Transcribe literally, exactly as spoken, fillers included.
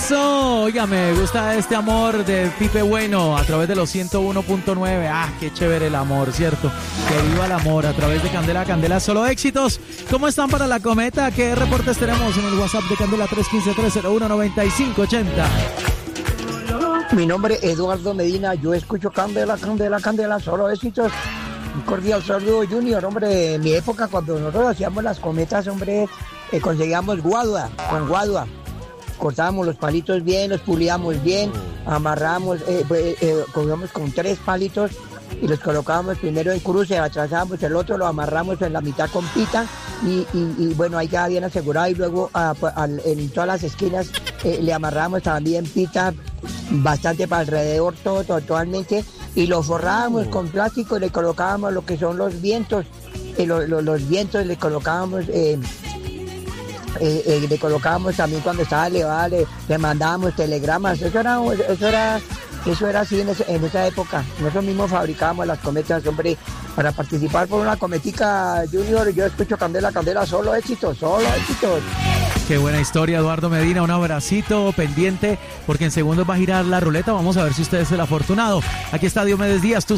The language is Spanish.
Eso, oiga, me gusta este amor de Pipe Bueno a través de los ciento uno punto nueve. Ah, qué chévere el amor, ¿cierto? Que viva el amor a través de Candela, Candela, solo éxitos. ¿Cómo están para la cometa? ¿Qué reportes tenemos en el WhatsApp de Candela tres uno cinco, tres cero uno, nueve cinco ocho cero? Mi nombre es Eduardo Medina, yo escucho Candela, Candela, Candela, solo éxitos. Un cordial saludo, Junior, hombre, en mi época cuando nosotros hacíamos las cometas, hombre, eh, conseguíamos guadua, con guadua. Cortábamos los palitos bien, los pulíamos bien, amarramos, eh, eh, eh, cogíamos con tres palitos y los colocábamos primero en cruce, atrasábamos el otro, lo amarramos en la mitad con pita y, y, y bueno, ahí queda bien asegurado y luego a, a, en todas las esquinas eh, le amarramos también pita bastante para alrededor, todo, todo totalmente, y lo forrábamos con plástico y le colocábamos lo que son los vientos, eh, lo, lo, los vientos le colocábamos... Eh, Eh, eh, le colocábamos también cuando estaba elevada, le, le mandábamos telegramas, eso era, eso era, eso era así en, ese, en esa época. Nosotros mismos fabricábamos las cometas, hombre, para participar por una cometica, Junior. Yo escucho Candela, Candela, solo éxitos, solo éxitos. Qué buena historia, Eduardo Medina, un abracito pendiente, porque en segundos va a girar la ruleta, vamos a ver si usted es el afortunado. Aquí está Diomedes Díaz, tú